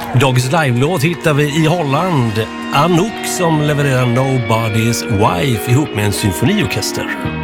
Dagens live-låt hittar vi i Holland. Anouk som levererar Nobody's Wife ihop med en symfoniorkester.